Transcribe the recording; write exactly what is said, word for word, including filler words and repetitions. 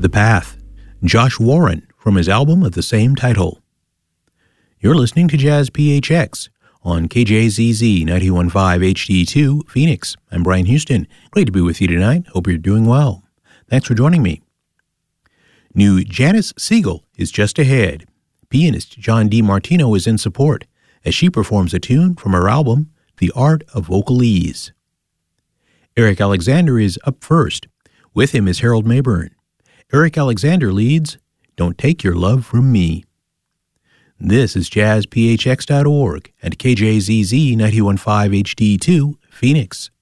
The Path, Josh Warren, from his album of the same title. You're listening to Jazz P H X on K J Z Z ninety-one point five H D two, Phoenix. I'm Brian Houston. Great to be with you tonight. Hope you're doing well. Thanks for joining me. New Janice Siegel is just ahead. Pianist John DiMartino is in support as she performs a tune from her album, The Art of Vocalese. Eric Alexander is up first. With him is Harold Mayburn. Eric Alexander leads, Don't Take Your Love From Me. This is jazz p h x dot org and K J Z Z ninety-one point five H D two, Phoenix.